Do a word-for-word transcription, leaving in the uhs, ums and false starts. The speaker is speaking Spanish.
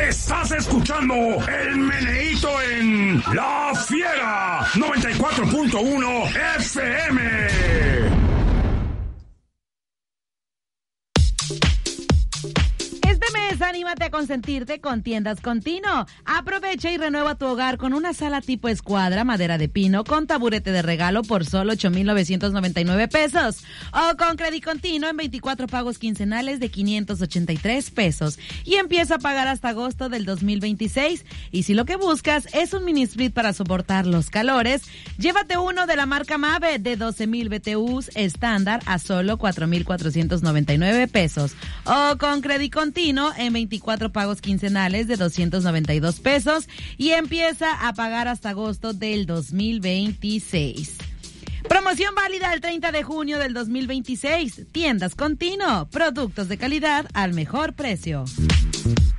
Estás escuchando el meneíto en La Fiera noventa y cuatro punto uno F M. Anímate a consentirte con Tiendas Contino. Aprovecha y renueva tu hogar con una sala tipo escuadra, madera de pino, con taburete de regalo por solo ocho mil novecientos noventa y nueve pesos. O con Credit Contino en veinticuatro pagos quincenales de quinientos ochenta y tres pesos. Y empieza a pagar hasta agosto del dos mil veintiséis. Y si lo que buscas es un mini split para soportar los calores, llévate uno de la marca Mave de doce mil B T Us estándar a solo cuatro mil cuatrocientos noventa y nueve pesos. O con Credit Contino en veinticuatro pagos quincenales de doscientos noventa y dos pesos y empieza a pagar hasta agosto del dos mil veintiséis. Promoción válida el treinta de junio del dos mil veintiséis. Tiendas Contino, productos de calidad al mejor precio.